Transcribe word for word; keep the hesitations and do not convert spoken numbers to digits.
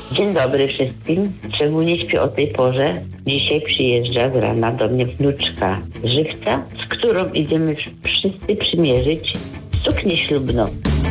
Dzień dobry wszystkim. Szczególnie śpię o tej porze. Dzisiaj przyjeżdża z rana do mnie wnuczka Żywca, z którą idziemy wszyscy przymierzyć suknię ślubną.